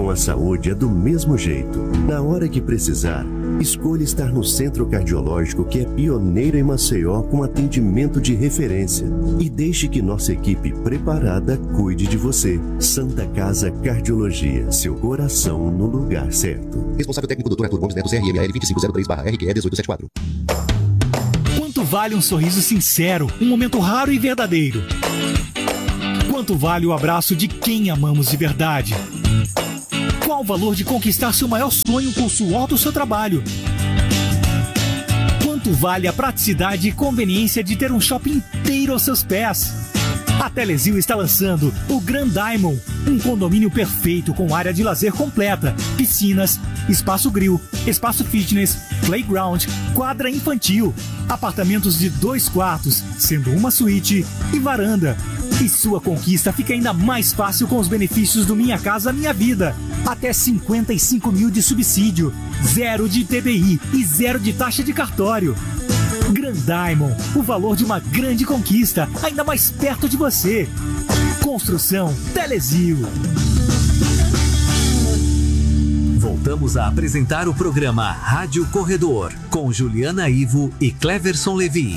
à saúde é do mesmo jeito. Na hora que precisar, escolha estar no Centro Cardiológico, que é pioneiro em Maceió com atendimento de referência. E deixe que nossa equipe preparada cuide de você. Santa Casa Cardiologia, seu coração no lugar certo. Responsável técnico Dr. Arthur Gomes Neto, CRML 2503/RQE 1874. Quanto vale um sorriso sincero, um momento raro e verdadeiro? Quanto vale o abraço de quem amamos de verdade? Qual o valor de conquistar seu maior sonho com o suor do seu trabalho? Quanto vale a praticidade e conveniência de ter um shopping inteiro aos seus pés? A Telezil está lançando o Grand Diamond, um condomínio perfeito com área de lazer completa, piscinas, espaço grill, espaço fitness, playground, quadra infantil, apartamentos de 2 quartos, sendo uma suíte e varanda. E sua conquista fica ainda mais fácil com os benefícios do Minha Casa Minha Vida. Até 55 mil de subsídio, 0 de ITBI e 0 de taxa de cartório. Grand Diamond, o valor de uma grande conquista, ainda mais perto de você. Construção Telezil. Voltamos a apresentar o programa Rádio Corredor, com Juliana Ivo e Cleverson Levi.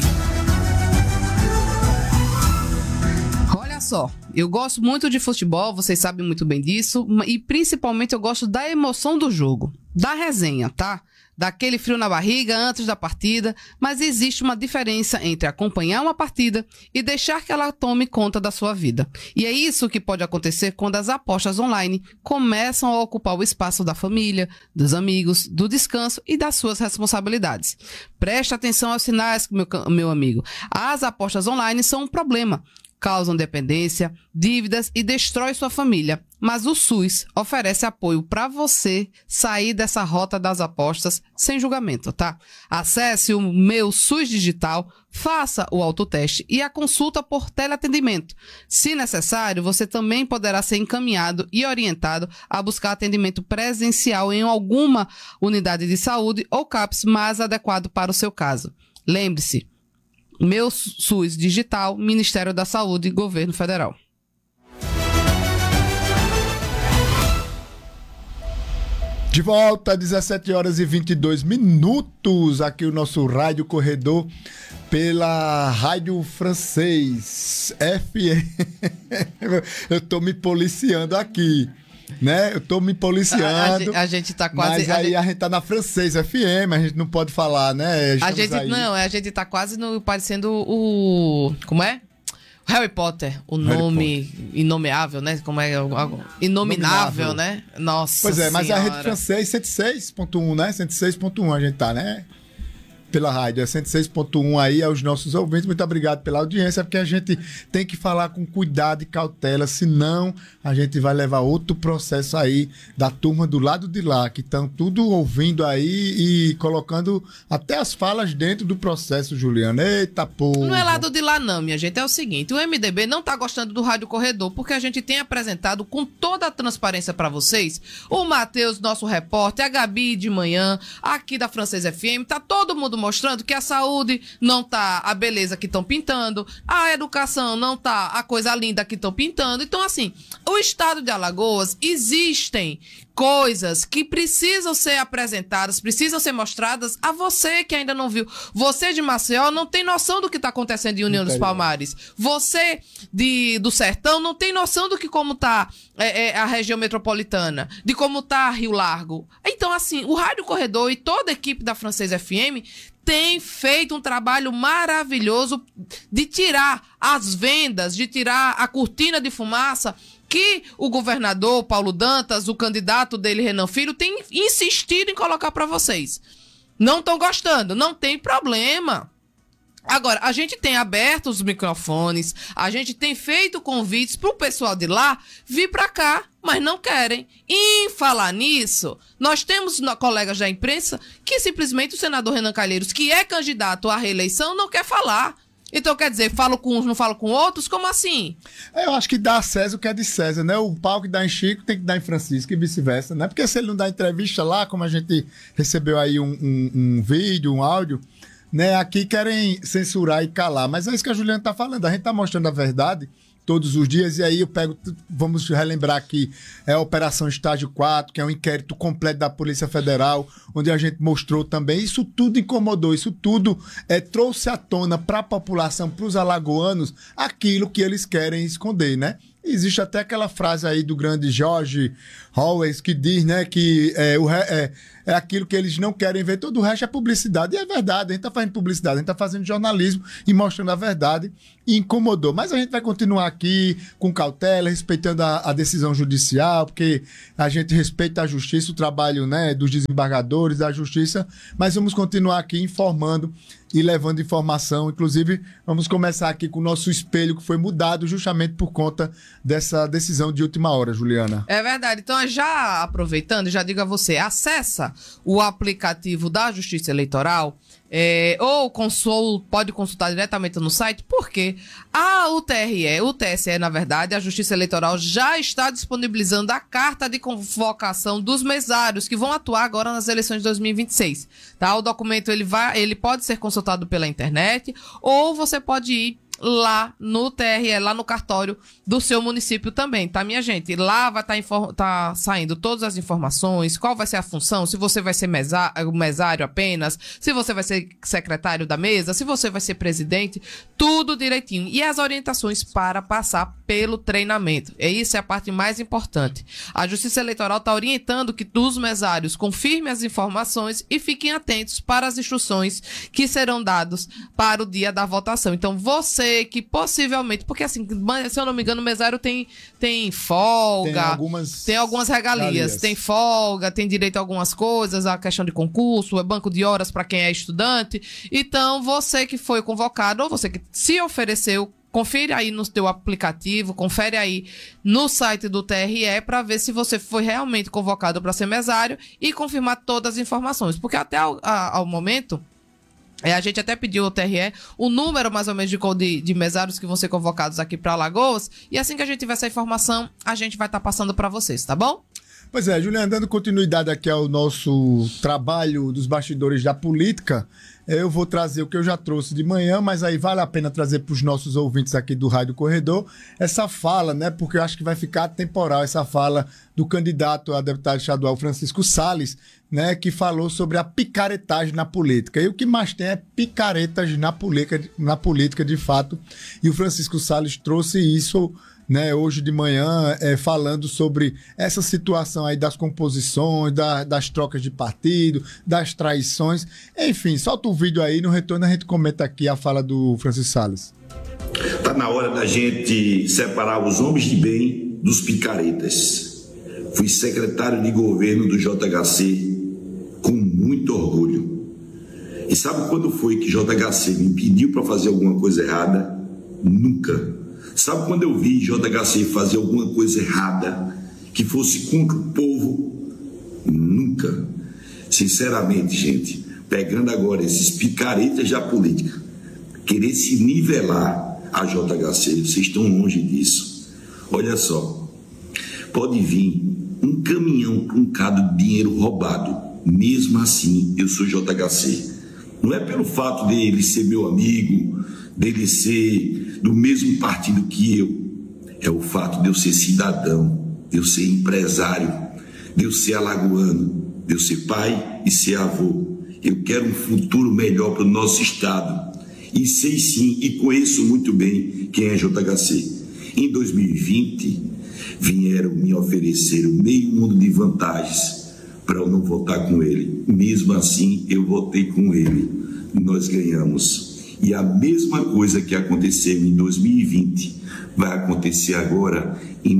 Só, eu gosto muito de futebol, vocês sabem muito bem disso, e principalmente eu gosto da emoção do jogo, da resenha, tá? Daquele frio na barriga antes da partida, mas existe uma diferença entre acompanhar uma partida e deixar que ela tome conta da sua vida. E é isso que pode acontecer quando as apostas online começam a ocupar o espaço da família, dos amigos, do descanso e das suas responsabilidades. Preste atenção aos sinais, meu amigo. As apostas online são um problema. Causam dependência, dívidas e destrói sua família. Mas o SUS oferece apoio para você sair dessa rota das apostas sem julgamento, tá? Acesse o Meu SUS Digital, faça o autoteste e a consulta por teleatendimento. Se necessário, você também poderá ser encaminhado e orientado a buscar atendimento presencial em alguma unidade de saúde ou CAPS mais adequado para o seu caso. Lembre-se, Meu SUS Digital, Ministério da Saúde, Governo Federal. De volta, 17 horas e 22 minutos, aqui o nosso Rádio Corredor pela Rádio Francês FM. Eu tô me policiando aqui, né? Eu tô me policiando. A gente tá quase... Mas aí a gente tá na Francês FM, a gente não pode falar, né? A gente tá quase parecendo o... Como é? Harry Potter, nome inomeável, né? Como é? Inominável, né? Nossa. Pois é, mas senhora. a Rede Francês 106.1, né? 106.1 a gente tá, né? Pela rádio, é 106.1 aí aos nossos ouvintes. Muito obrigado pela audiência, porque a gente tem que falar com cuidado e cautela, senão a gente vai levar outro processo aí da turma do lado de lá, que estão tudo ouvindo aí e colocando até as falas dentro do processo, Juliana. Eita, porra. Não é lado de lá não, minha gente, é o seguinte, o MDB não tá gostando do Rádio Corredor, porque a gente tem apresentado com toda a transparência para vocês, o Matheus, nosso repórter, a Gabi de manhã, aqui da Francês FM, tá todo mundo mostrando que a saúde não tá a beleza que estão pintando, a educação não tá a coisa linda que estão pintando. Então, assim, o estado de Alagoas, existem coisas que precisam ser apresentadas, precisam ser mostradas a você que ainda não viu. Você de Maceió não tem noção do que está acontecendo em União dos Palmares. Você do Sertão não tem noção do que como tá a região metropolitana, de como tá Rio Largo. Então, assim, o Rádio Corredor e toda a equipe da Francês FM tem feito um trabalho maravilhoso de tirar as vendas, de tirar a cortina de fumaça que o governador Paulo Dantas, o candidato dele, Renan Filho, tem insistido em colocar para vocês. Não estão gostando? Não tem problema. Agora, a gente tem aberto os microfones, a gente tem feito convites para o pessoal de lá vir para cá, mas não querem. E em falar nisso, nós temos colegas da imprensa que simplesmente o senador Renan Calheiros, que é candidato à reeleição, não quer falar. Então, quer dizer, falo com uns, não falo com outros? Como assim? Eu acho que dá a César o que é de César, né? O pau que dá em Chico tem que dar em Francisco e vice-versa, né? Porque se ele não dá entrevista lá, como a gente recebeu aí um vídeo, um áudio, né? Aqui querem censurar e calar. Mas é isso que a Juliana tá falando. A gente tá mostrando a verdade todos os dias, e aí vamos relembrar aqui, a Operação Estágio 4, que é um inquérito completo da Polícia Federal, onde a gente mostrou também, isso tudo incomodou, isso tudo trouxe à tona para a população, para os alagoanos, aquilo que eles querem esconder, né? Existe até aquela frase aí do grande George Orwell que diz, né, que é aquilo que eles não querem ver, todo o resto é publicidade. E é verdade, a gente está fazendo publicidade, a gente está fazendo jornalismo e mostrando a verdade, e incomodou. Mas a gente vai continuar aqui com cautela, respeitando a decisão judicial, porque a gente respeita a justiça, o trabalho, né, dos desembargadores, da justiça, mas vamos continuar aqui informando e levando informação. Inclusive, vamos começar aqui com o nosso espelho, que foi mudado justamente por conta dessa decisão de última hora, Juliana. É verdade. Então, já aproveitando, já digo a você, acessa o aplicativo da Justiça Eleitoral, ou pode consultar diretamente no site, porque o TSE, na verdade, a Justiça Eleitoral já está disponibilizando a carta de convocação dos mesários que vão atuar agora nas eleições de 2026. Tá? O documento ele pode ser consultado pela internet, ou você pode ir lá no TRE, lá no cartório do seu município também, tá, minha gente? Lá vai tá saindo todas as informações, qual vai ser a função, se você vai ser mesário apenas, se você vai ser secretário da mesa, se você vai ser presidente, tudo direitinho. E as orientações para passar pelo treinamento. Isso é a parte mais importante. A Justiça Eleitoral está orientando que os mesários confirmem as informações e fiquem atentos para as instruções que serão dadas para o dia da votação. Então, você que possivelmente, porque assim, se eu não me engano, o mesário tem folga, tem algumas regalias, tem folga, tem direito a algumas coisas, a questão de concurso, banco de horas para quem é estudante. Então, você que foi convocado, ou você que se ofereceu, confere aí no teu aplicativo, confere aí no site do TRE para ver se você foi realmente convocado para ser mesário e confirmar todas as informações, porque até ao momento a gente até pediu ao TRE o número mais ou menos de mesários que vão ser convocados aqui para Alagoas, e assim que a gente tiver essa informação, a gente vai estar passando para vocês, tá bom? Pois é, Juliana, dando continuidade aqui ao nosso trabalho dos bastidores da política, eu vou trazer o que eu já trouxe de manhã, mas aí vale a pena trazer para os nossos ouvintes aqui do Rádio Corredor essa fala, né? Porque eu acho que vai ficar temporal essa fala do candidato a deputado estadual Francisco Salles, né? Que falou sobre a picaretagem na política. E o que mais tem é picaretas na política de fato. E o Francisco Salles trouxe isso, né, hoje de manhã, falando sobre essa situação aí das composições, das trocas de partido, das traições. Enfim, solta o vídeo aí, no retorno a gente comenta aqui a fala do Francisco Salles. Está na hora da gente separar os homens de bem dos picaretas. Fui secretário de governo do JHC com muito orgulho. E sabe quando foi que JHC me pediu para fazer alguma coisa errada? Nunca. Sabe quando eu vi JHC fazer alguma coisa errada que fosse contra o povo? Nunca. Sinceramente, gente, pegando agora esses picaretas da política, querer se nivelar a JHC, vocês estão longe disso. Olha só, pode vir um caminhão com um bocado de dinheiro roubado, mesmo assim eu sou JHC. Não é pelo fato dele ser meu amigo, dele ser do mesmo partido que eu, é o fato de eu ser cidadão, de eu ser empresário, de eu ser alagoano, de eu ser pai e ser avô. Eu quero um futuro melhor para o nosso estado, e sei sim, e conheço muito bem quem é JHC. Em 2020 vieram me oferecer meio mundo de vantagens para eu não votar com ele. Mesmo assim eu votei com ele, nós ganhamos. E a mesma coisa que aconteceu em 2020 vai acontecer agora em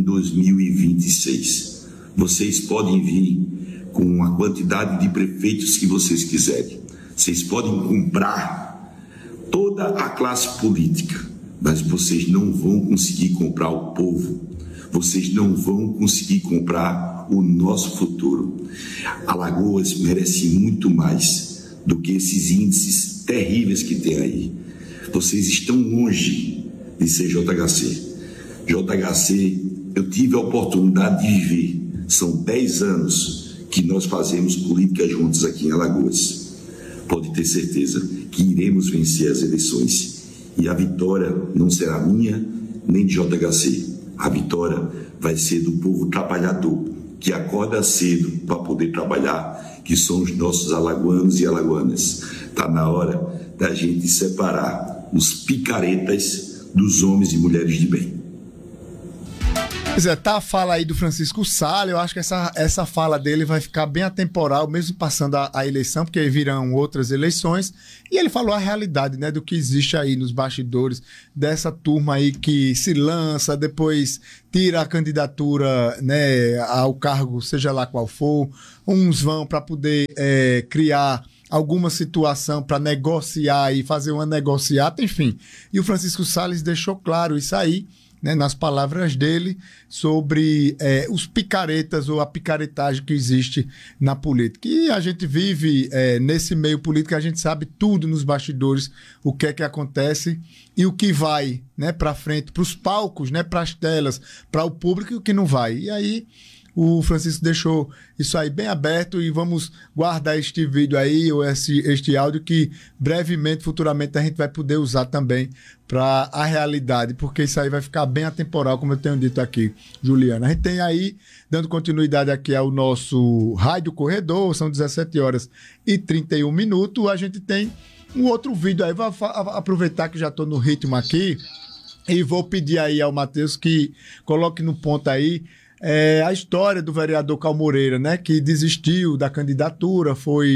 2026. Vocês podem vir com a quantidade de prefeitos que vocês quiserem. Vocês podem comprar toda a classe política, mas vocês não vão conseguir comprar o povo. Vocês não vão conseguir comprar o nosso futuro. Alagoas merece muito mais do que esses índices terríveis que tem aí. Vocês estão longe de ser JHC. JHC, eu tive a oportunidade de viver. São 10 anos que nós fazemos política juntos aqui em Alagoas. Pode ter certeza que iremos vencer as eleições. E a vitória não será minha, nem de JHC. A vitória vai ser do povo trabalhador, que acorda cedo para poder trabalhar, que são os nossos alagoanos e alagoanas. Está na hora da gente separar os picaretas dos homens e mulheres de bem. Pois é, tá a fala aí do Francisco Salles, eu acho que essa fala dele vai ficar bem atemporal, mesmo passando a eleição, porque virão outras eleições, e ele falou a realidade, né, do que existe aí nos bastidores, dessa turma aí que se lança, depois tira a candidatura, né, ao cargo, seja lá qual for, uns vão para poder criar alguma situação para negociar e fazer uma negociata, enfim. E o Francisco Salles deixou claro isso aí, né, nas palavras dele, sobre os picaretas ou a picaretagem que existe na política. E a gente vive nesse meio político, a gente sabe tudo nos bastidores, o que é que acontece e o que vai, né, para frente, para os palcos, né, para as telas, para o público e o que não vai. E aí o Francisco deixou isso aí bem aberto e vamos guardar este vídeo aí, ou este áudio, que brevemente, futuramente, a gente vai poder usar também para a realidade, porque isso aí vai ficar bem atemporal, como eu tenho dito aqui, Juliana. A gente tem aí, dando continuidade aqui ao nosso Rádio Corredor, são 17 horas e 31 minutos, a gente tem um outro vídeo aí, vou aproveitar que já estou no ritmo aqui e vou pedir aí ao Matheus que coloque no ponto aí a história do vereador Cal Moreira, né, que desistiu da candidatura,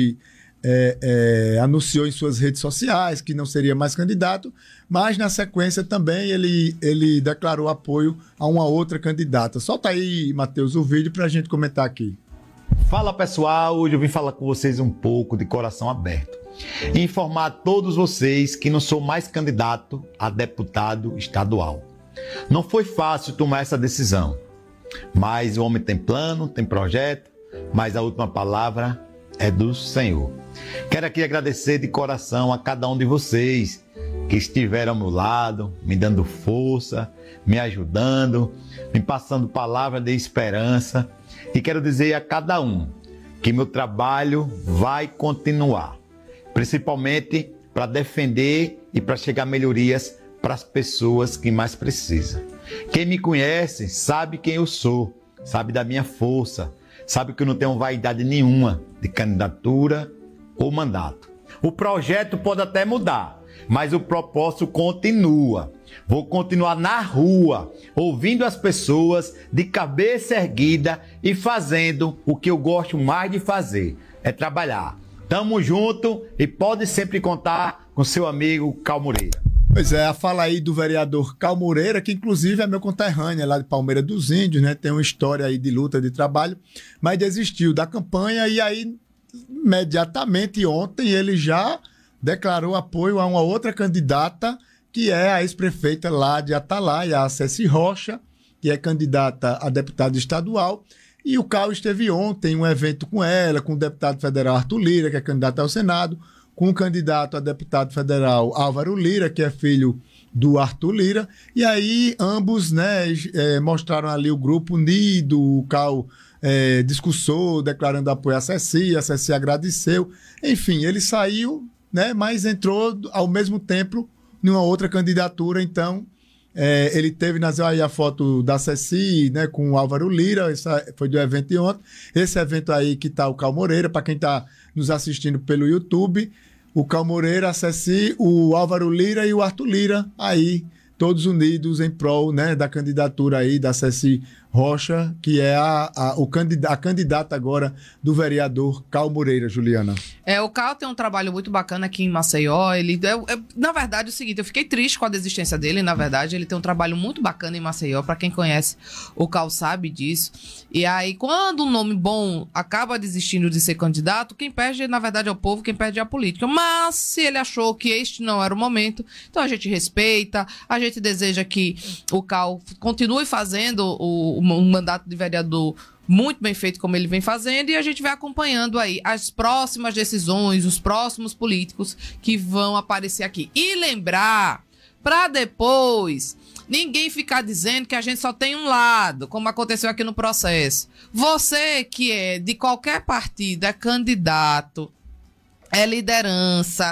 anunciou em suas redes sociais que não seria mais candidato, mas na sequência também ele declarou apoio a uma outra candidata. Solta aí, Matheus, o vídeo para a gente comentar aqui. Fala pessoal, hoje eu vim falar com vocês um pouco de coração aberto e informar a todos vocês que não sou mais candidato a deputado estadual. Não foi fácil tomar essa decisão, mas o homem tem plano, tem projeto, mas a última palavra é do Senhor. Quero aqui agradecer de coração a cada um de vocês que estiveram ao meu lado, me dando força, me ajudando, me passando palavras de esperança. E quero dizer a cada um que meu trabalho vai continuar, principalmente para defender e para chegar melhorias para as pessoas que mais precisam. Quem me conhece sabe quem eu sou, sabe da minha força, sabe que eu não tenho vaidade nenhuma de candidatura ou mandato. O projeto pode até mudar, mas o propósito continua. Vou continuar na rua, ouvindo as pessoas de cabeça erguida e fazendo o que eu gosto mais de fazer, é trabalhar. Tamo junto e pode sempre contar com seu amigo Cal Moreira. Pois é, a fala aí do vereador Cal Moreira, que inclusive é meu conterrâneo, lá de Palmeira dos Índios, né? Tem uma história aí de luta, de trabalho, mas desistiu da campanha e aí, imediatamente ontem, ele já declarou apoio a uma outra candidata, que é a ex-prefeita lá de Atalaia, a Ceci Rocha, que é candidata a deputada estadual. E o Cal esteve ontem em um evento com ela, com o deputado federal Arthur Lira, que é candidato ao Senado, com o candidato a deputado federal Álvaro Lira, que é filho do Arthur Lira, e aí ambos, né, mostraram ali o grupo unido, o Cal discursou, declarando apoio a Ceci agradeceu, enfim, ele saiu, né, mas entrou ao mesmo tempo numa outra candidatura, então ele teve aí a foto da Ceci, né, com o Álvaro Lira, essa foi do evento de ontem, esse evento aí que está o Cal Moreira, para quem está nos assistindo pelo YouTube, o Cal Moreira, a Ceci, o Álvaro Lira e o Arthur Lira, aí, todos unidos em prol, né, da candidatura aí da Ceci Rocha, que é a candidata agora do vereador Cal Moreira, Juliana. O Cal tem um trabalho muito bacana aqui em Maceió. Ele, na verdade, é o seguinte, eu fiquei triste com a desistência dele. Na verdade, ele tem um trabalho muito bacana em Maceió. Para quem conhece o Cal sabe disso. E aí, quando um nome bom acaba desistindo de ser candidato, quem perde, na verdade, é o povo, quem perde é a política. Mas, se ele achou que este não era o momento, então a gente respeita, a gente deseja que o Cal continue fazendo um mandato de vereador muito bem feito como ele vem fazendo, e a gente vai acompanhando aí as próximas decisões, os próximos políticos que vão aparecer aqui. E lembrar, para depois ninguém ficar dizendo que a gente só tem um lado, como aconteceu aqui no processo. Você que é de qualquer partido, é candidato, é liderança,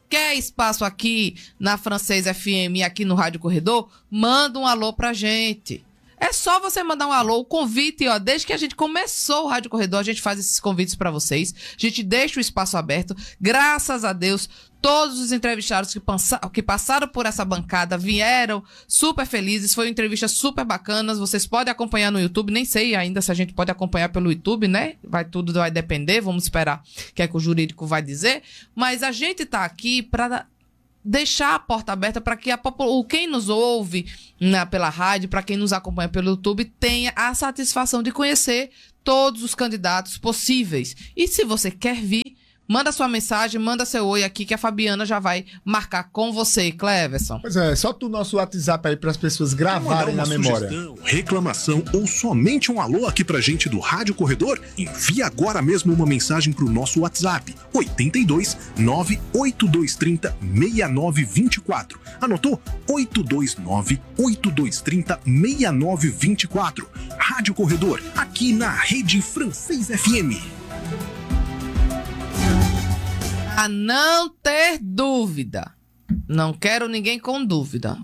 Quer espaço aqui na Francês FM e aqui no Rádio Corredor? Manda um alô pra gente. É só você mandar um alô, o convite, ó, desde que a gente começou o Rádio Corredor, a gente faz esses convites para vocês, a gente deixa o espaço aberto, graças a Deus, todos os entrevistados que passaram por essa bancada vieram super felizes, foi uma entrevista super bacana, vocês podem acompanhar no YouTube, nem sei ainda se a gente pode acompanhar pelo YouTube, né, tudo vai depender, vamos esperar o que é que o jurídico vai dizer, mas a gente tá aqui para deixar a porta aberta para que quem nos ouve pela rádio, para quem nos acompanha pelo YouTube, tenha a satisfação de conhecer todos os candidatos possíveis. E se você quer vir, manda sua mensagem, manda seu oi aqui, que a Fabiana já vai marcar com você, Cleverson. Pois é, solta o nosso WhatsApp aí para as pessoas gravarem na memória. Sugestão, reclamação ou somente um alô aqui pra gente do Rádio Corredor? Envie agora mesmo uma mensagem pro nosso WhatsApp, 82 98230 6924. Anotou? 829 8230 6924. Rádio Corredor, aqui na Rede Francês FM. A não ter dúvida. Não quero ninguém com dúvida.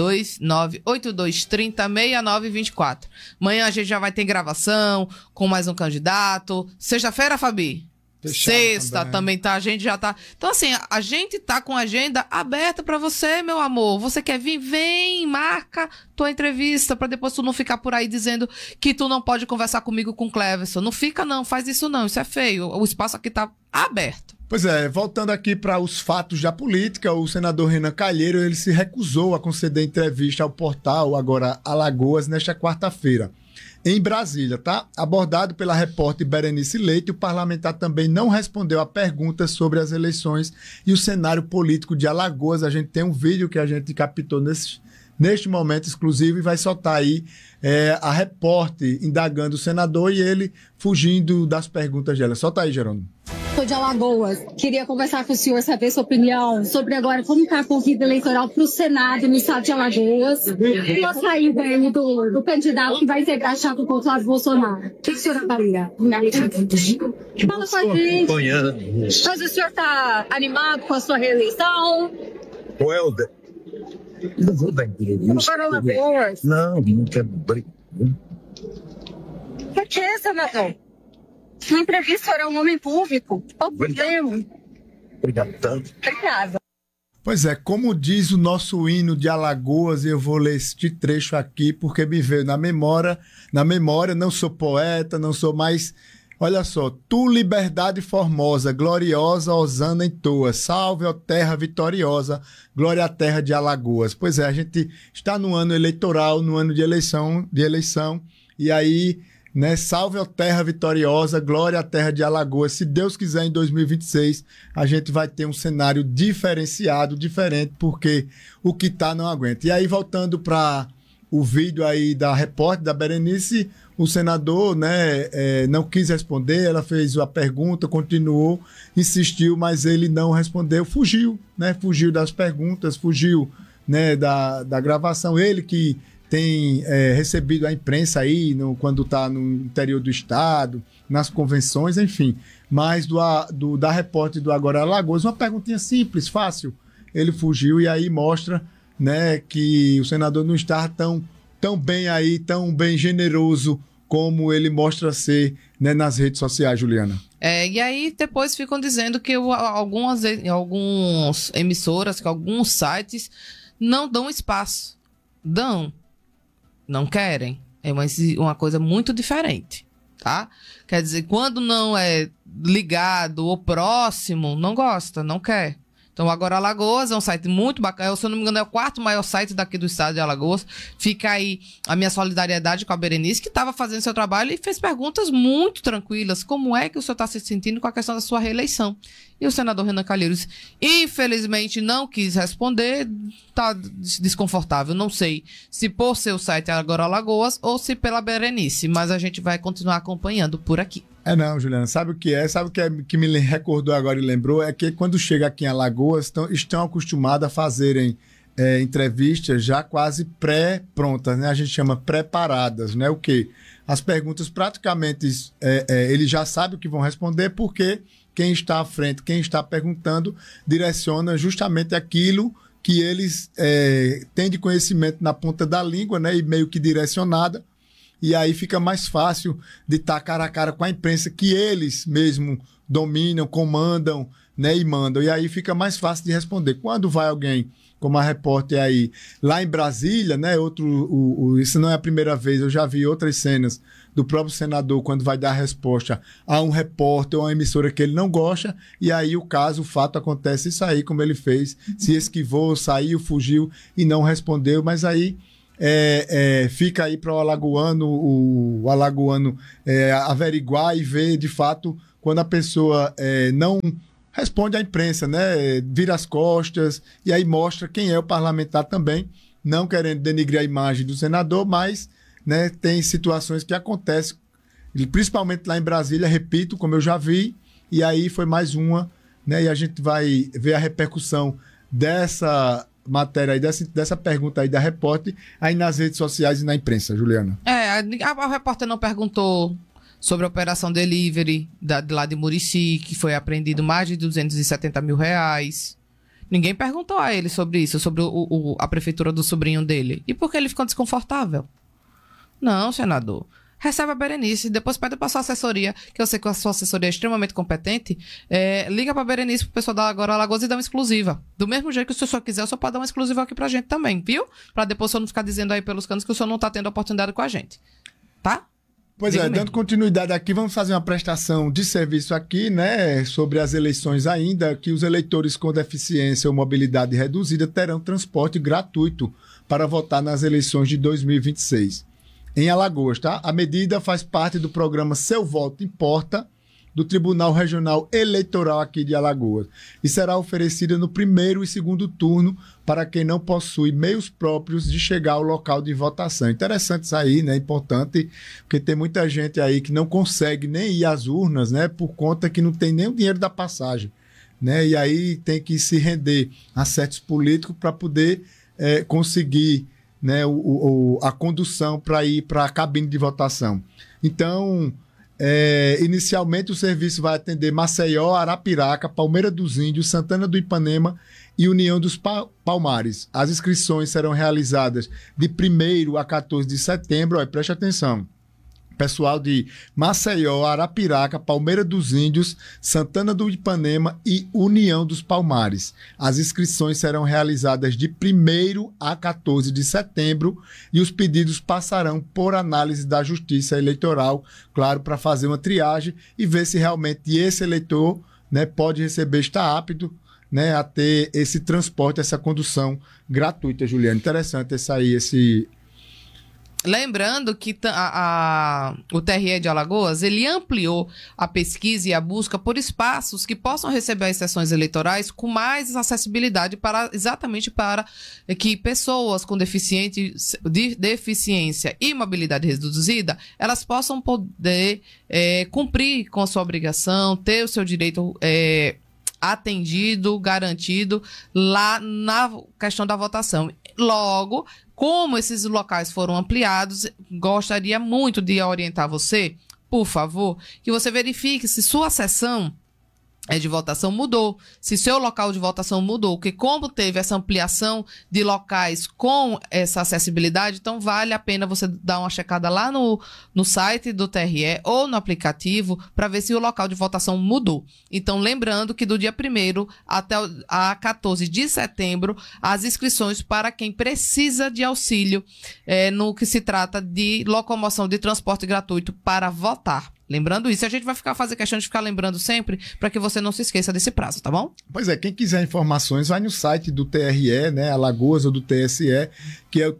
829-8230-6924. Amanhã a gente já vai ter gravação com mais um candidato. Sexta-feira, Fabi? Sexta também tá, a gente já tá. Então, assim, a gente tá com a agenda aberta pra você, meu amor. Você quer vir? Vem, marca tua entrevista pra depois tu não ficar por aí dizendo que tu não pode conversar comigo com o Cleverson. Não fica, não, faz isso não, isso é feio. O espaço aqui tá aberto. Pois é, voltando aqui para os fatos da política, o senador Renan Calheiro, ele se recusou a conceder entrevista ao portal Agora Alagoas nesta quarta-feira, em Brasília, tá? Abordado pela repórter Berenice Leite, o parlamentar também não respondeu a perguntas sobre as eleições e o cenário político de Alagoas. A gente tem um vídeo que a gente captou neste momento exclusivo e vai soltar aí a repórter indagando o senador e ele fugindo das perguntas dela. Solta aí, Jerônimo. Sou de Alagoas. Queria conversar com o senhor, saber sua opinião sobre agora como está a corrida eleitoral para o Senado no estado de Alagoas e a saída aí do candidato que vai ser crachado com o Flávio Bolsonaro. O que o senhor avalia? Fala com a gente. Mas o senhor está animado com a sua reeleição? Welder, não vou dar entrevista. Não quero brigar. Por que, senador? Na entrevista era um homem público. Qual o problema? Obrigado tanto. Obrigada. Pois é, como diz o nosso hino de Alagoas, eu vou ler este trecho aqui porque me veio na memória, não sou poeta, não sou mais... Olha só, tu liberdade formosa, gloriosa, Osana em toa, salve, ó terra vitoriosa, glória à terra de Alagoas. Pois é, a gente está no ano eleitoral, no ano de eleição, e aí... Né? Salve a terra vitoriosa, glória à terra de Alagoas. Se Deus quiser, em 2026, a gente vai ter um cenário diferenciado, diferente, porque o que tá não aguenta. E aí, voltando para o vídeo aí da repórter, da Berenice, o senador, né, não quis responder, ela fez a pergunta, continuou, insistiu, mas ele não respondeu, fugiu, né? Fugiu das perguntas, fugiu, né, da gravação. Ele que tem recebido a imprensa aí quando está no interior do estado, nas convenções, enfim. Mas da repórter do Agora Alagoas, uma perguntinha simples, fácil. Ele fugiu e aí mostra, né, que o senador não está tão bem aí, tão bem generoso como ele mostra ser, né, nas redes sociais, Juliana. E aí depois ficam dizendo que algumas emissoras, que alguns sites não dão espaço. Não querem. É uma coisa muito diferente, tá? Quer dizer, quando não é ligado ou próximo, não gosta, não quer. Então, Agora Alagoas é um site muito bacana. Se eu não me engano, é o 4º maior site daqui do estado de Alagoas. Fica aí a minha solidariedade com a Berenice, que estava fazendo seu trabalho e fez perguntas muito tranquilas. Como é que o senhor está se sentindo com a questão da sua reeleição? E o senador Renan Calheiros, infelizmente, não quis responder. Está desconfortável. Não sei se por ser o site Agora Alagoas ou se pela Berenice. Mas a gente vai continuar acompanhando por aqui. Não, Juliana, sabe o que é? Sabe o que me recordou agora e lembrou? É que quando chega aqui em Alagoas, estão acostumados a fazerem entrevistas já quase pré-prontas, né? A gente chama preparadas, né? O quê? As perguntas praticamente ele já sabe o que vão responder, porque quem está à frente, quem está perguntando, direciona justamente aquilo que eles têm de conhecimento na ponta da língua, né? E meio que direcionada. E aí fica mais fácil de estar cara a cara com a imprensa que eles mesmo dominam, comandam, né? E mandam. E aí fica mais fácil de responder. Quando vai alguém como a repórter aí, lá em Brasília, né? Isso não é a primeira vez, eu já vi outras cenas do próprio senador quando vai dar a resposta a um repórter ou a uma emissora que ele não gosta, e aí o fato acontece isso aí, como ele fez, se esquivou, saiu, fugiu e não respondeu, mas aí fica aí para o alagoano averiguar e ver de fato quando a pessoa não responde à imprensa, né? Vira as costas e aí mostra quem é o parlamentar também, não querendo denigrir a imagem do senador, mas, né, tem situações que acontecem, principalmente lá em Brasília, repito, como eu já vi, e aí foi mais uma, né? E a gente vai ver a repercussão dessa matéria aí, dessa pergunta aí da repórter, aí nas redes sociais e na imprensa, Juliana. A repórter não perguntou sobre a operação delivery lá de Murici, que foi apreendido mais de R$270 mil. Ninguém perguntou a ele sobre isso, sobre a prefeitura do sobrinho dele. E por que ele ficou desconfortável? Não, senador. Recebe a Berenice, depois pede para sua assessoria, que eu sei que a sua assessoria é extremamente competente, liga para a Berenice, pro pessoal da Agora Alagoas e dá uma exclusiva. Do mesmo jeito que se o senhor quiser, o senhor pode dar uma exclusiva aqui pra gente também, viu? Para depois o senhor não ficar dizendo aí pelos canos que o senhor não tá tendo oportunidade com a gente. Tá? Pois dando continuidade aqui, vamos fazer uma prestação de serviço aqui, né, sobre as eleições ainda, que os eleitores com deficiência ou mobilidade reduzida terão transporte gratuito para votar nas eleições de 2026. Em Alagoas, tá? A medida faz parte do programa Seu Voto Importa, do Tribunal Regional Eleitoral aqui de Alagoas, e será oferecida no primeiro e segundo turno para quem não possui meios próprios de chegar ao local de votação. Interessante isso aí, né? Importante, porque tem muita gente aí que não consegue nem ir às urnas, né? Por conta que não tem nem o dinheiro da passagem, né? E aí tem que se render a certos políticos para poder conseguir, né, a condução para ir para a cabine de votação. Então, inicialmente o serviço vai atender Maceió, Arapiraca, Palmeira dos Índios, Santana do Ipanema e União dos Palmares. As inscrições serão realizadas de 1º a 14 de setembro. Olha, preste atenção. Pessoal de Maceió, Arapiraca, Palmeira dos Índios, Santana do Ipanema e União dos Palmares. As inscrições serão realizadas de 1º a 14 de setembro e os pedidos passarão por análise da Justiça Eleitoral, claro, para fazer uma triagem e ver se realmente esse eleitor, né, pode receber, está apto, né, a ter esse transporte, essa condução gratuita, Juliana. Interessante esse... Lembrando que o TRE de Alagoas, ele ampliou a pesquisa e a busca por espaços que possam receber as sessões eleitorais com mais acessibilidade exatamente para que pessoas com deficiência e mobilidade reduzida, elas possam poder cumprir com a sua obrigação, ter o seu direito atendido, garantido lá na questão da votação. Logo, como esses locais foram ampliados, gostaria muito de orientar você, por favor, que você verifique se sua sessão de votação mudou, se seu local de votação mudou, porque como teve essa ampliação de locais com essa acessibilidade, então vale a pena você dar uma checada lá no site do TRE ou no aplicativo para ver se o local de votação mudou. Então, lembrando que do dia 1º até a 14 de setembro, as inscrições para quem precisa de auxílio no que se trata de locomoção de transporte gratuito para votar. Lembrando isso, a gente vai fazer questão de ficar lembrando sempre para que você não se esqueça desse prazo, tá bom? Pois quem quiser informações, vai no site do TRE, né, Alagoas ou do TSE, que é o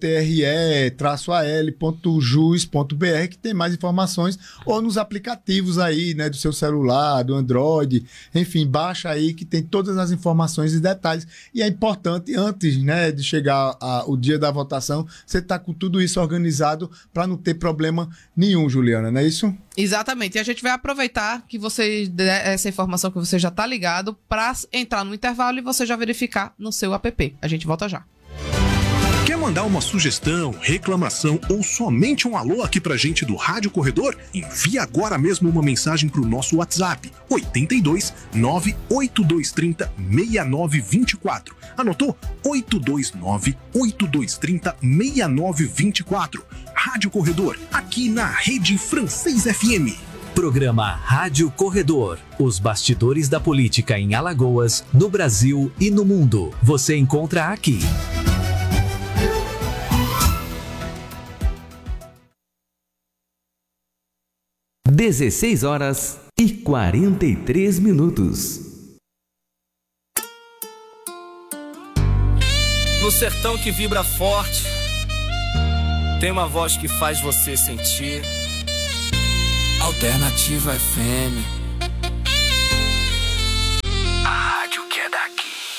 tre-al.jus.br, que tem mais informações, ou nos aplicativos aí, né, do seu celular, do Android, enfim, baixa aí que tem todas as informações e detalhes. E é importante, antes, né, de chegar o dia da votação, você tá com tudo isso organizado para não ter problema nenhum, Juliana, não é isso? Exatamente, e a gente vai aproveitar que você essa informação que você já está ligado para entrar no intervalo e você já verificar no seu app. A gente volta já. mandar uma sugestão, reclamação ou somente um alô aqui pra gente do Rádio Corredor? Envie agora mesmo uma mensagem pro nosso WhatsApp 82 98230 6924. Anotou? 829 8230 6924. Rádio Corredor, aqui na Rede Francês FM. Programa Rádio Corredor. Os bastidores da política em Alagoas, no Brasil e no mundo. Você encontra aqui. Horas e 43 minutos. No sertão que vibra forte, tem uma voz que faz você sentir. Alternativa FM.